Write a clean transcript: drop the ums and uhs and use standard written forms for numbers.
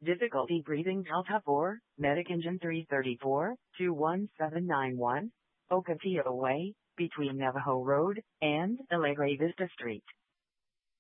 Difficulty breathing Delta 4, Medic Engine 334, 21791, Ocotillo Way, between Navajo Road and Alegre Vista Street.